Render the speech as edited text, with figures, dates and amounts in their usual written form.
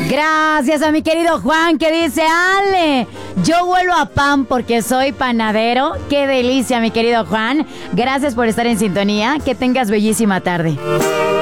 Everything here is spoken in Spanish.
Gracias a mi querido Juan que dice, Ale, yo huelo a pan porque soy panadero. Qué delicia, mi querido Juan. Gracias por estar en sintonía. Que tengas bellísima tarde.